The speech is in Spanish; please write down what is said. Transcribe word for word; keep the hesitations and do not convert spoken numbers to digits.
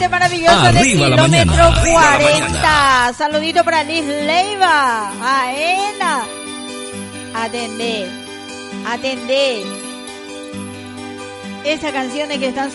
gente maravillosa Arriba de la mañana, kilómetro arriba la cuarenta. mañana. Saludito para Liz Leiva. Aena. Atendé. Atendé. Esas canciones que están